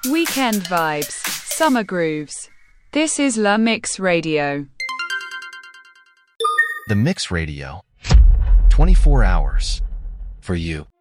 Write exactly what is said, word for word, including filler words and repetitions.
Weekend vibes, summer grooves. This is La Mix Radio. The Mix Radio. twenty-four hours for you.